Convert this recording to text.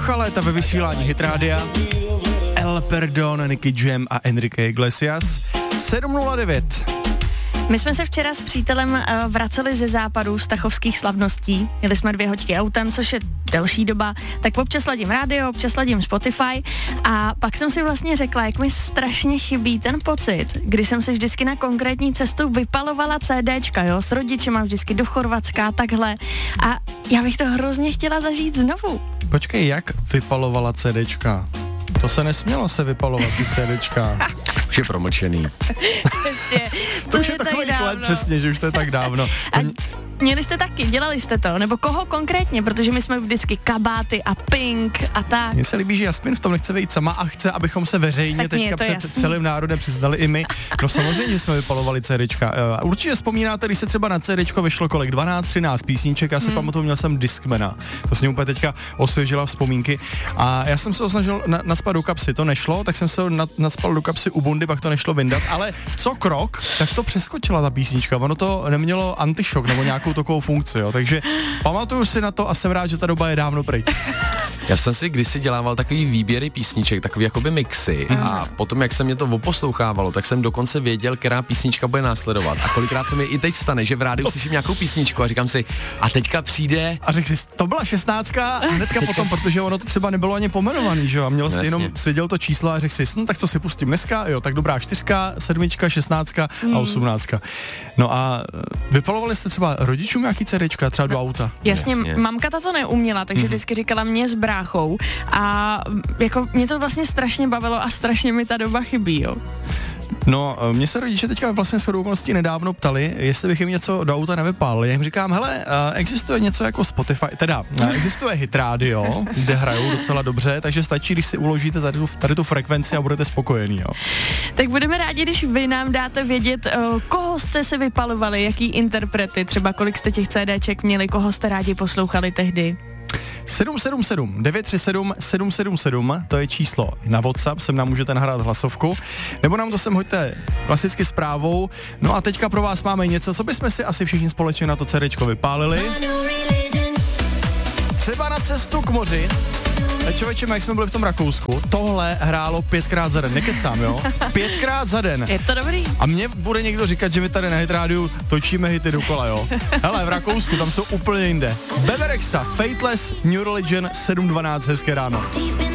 Ducha léta ve vysílání Hit Rádia. El Perdón, Nicky Jam a Enrique Iglesias. 7:09. My jsme se včera s přítelem vraceli ze západu z tachovských slavností. Jeli jsme 2 hodiny autem, což je delší doba, tak občas ladím rádio, občas ladím Spotify a pak jsem si vlastně řekla, jak mi strašně chybí ten pocit, kdy jsem se vždycky na konkrétní cestu vypalovala CDčka, jo, s rodičema vždycky do Chorvatska, takhle. A já bych to hrozně chtěla zažít znovu. Počkej, jak vypalovala CDčka? To se nesmělo se vypalovat si CDčka. Už je promlčený. Přesně, to už je takových let přesně, že už to je tak dávno. Měli jste taky, dělali jste to, nebo koho konkrétně, protože my jsme vždycky Kabáty a Pink a tak. Mně se líbí, že Jasmin v tom nechce vejít sama a chce, abychom se veřejně teďka před celým národem přiznali i my. No samozřejmě, že jsme vypalovali CDčka. Určitě vzpomínáte, když se třeba na CDčko vyšlo kolik, 12-13 písniček, já si pamatuju, měl jsem Discmana. To s ním úplně teďka osvěžila vzpomínky. A já jsem se ho snažil nacpat do kapsy, to nešlo, tak jsem se ho nacpal do kapsy u bundy, pak to nešlo vyndat, ale co krok, tak to přeskočila ta písnička. Ono to nemělo antišok nebo nějakou takovou funkci, jo. Takže pamatuju si na to a jsem rád, že ta doba je dávno pryč. Já jsem si kdysi dělával takový výběry písniček, takový jakoby mixy a potom, jak se mě to oposlouchávalo, tak jsem dokonce věděl, která písnička bude následovat. A kolikrát se mi i teď stane, že v rádiu slyším nějakou písničku a říkám si, a teďka přijde... A řekl si, to byla 16 a hnedka potom, protože ono to třeba nebylo ani pomenovaný, že jo, a měl si jenom, svěděl to číslo a řekl si, no tak to si pustím dneska, jo, tak dobrá 4, 7, 16 a 18. No a vypalovali jste třeba rodičům nějaký CDčka, třeba do auta? Jasně, mamka to neuměla, takže vždycky říkala mě s bráchou a jako mě to vlastně strašně bavilo a strašně mi ta doba chybí, jo. No, mě se rodiče teďka vlastně shodou okolností nedávno ptali, jestli bych jim něco do auta nevypálil. Já jim říkám, hele, existuje něco jako Spotify, teda existuje Hit Radio, kde hrajou docela dobře, takže stačí, když si uložíte tady tu frekvenci a budete spokojení, jo. Tak budeme rádi, když vy nám dáte vědět, koho jste se vypalovali, jaký interprety, třeba kolik jste těch CDček měli, koho jste rádi poslouchali tehdy. 777 937 777, to je číslo na WhatsApp, sem nám můžete nahrát hlasovku, nebo nám to sem hoďte klasicky zprávou. No a teďka pro vás máme něco, co bychom si asi všichni společně na to CDčko vypálili. Třeba na cestu k moři. Člověče, jak jsme byli v tom Rakousku, tohle hrálo 5krát za den, nekecám, jo? 5krát za den. Je to dobrý. A mě bude někdo říkat, že my tady na Hit Rádiu točíme hity dokola, jo? Hele, v Rakousku, tam jsou úplně jinde. Bebe Rexha, Fateless, New Religion, 7:12, hezké ráno.